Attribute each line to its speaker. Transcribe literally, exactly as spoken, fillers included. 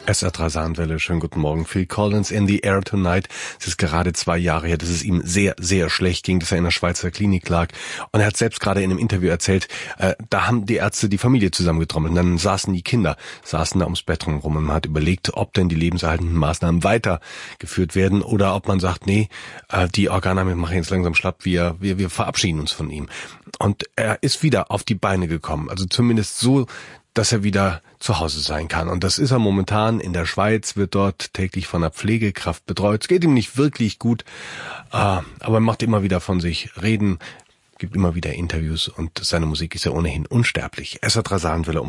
Speaker 1: S R drei Saarlandwelle, schönen guten Morgen. Phil Collins, In the Air Tonight. Es ist gerade zwei Jahre her, dass es ihm sehr, sehr schlecht ging, dass er in der Schweizer Klinik lag. Und er hat selbst gerade in einem Interview erzählt, äh, da haben die Ärzte die Familie zusammengetrommelt. Und dann saßen die Kinder, saßen da ums Bett rum und man hat überlegt, ob denn die lebenserhaltenden Maßnahmen weitergeführt werden oder ob man sagt, nee, äh, die Organe machen jetzt langsam schlapp, wir, wir, wir verabschieden uns von ihm. Und er ist wieder auf die Beine gekommen. Also zumindest so, dass er wieder zu Hause sein kann. Und das ist er momentan in der Schweiz, wird dort täglich von einer Pflegekraft betreut. Es geht ihm nicht wirklich gut, aber er macht immer wieder von sich reden, gibt immer wieder Interviews und seine Musik ist ja ohnehin unsterblich. S R drei Saarlandwelle um